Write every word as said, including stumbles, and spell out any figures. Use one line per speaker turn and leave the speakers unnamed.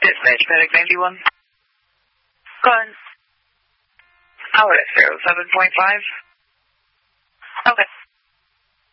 Dispatch, Medic ninety-one.
Go ahead.
Howard at zero seven point five.
Okay.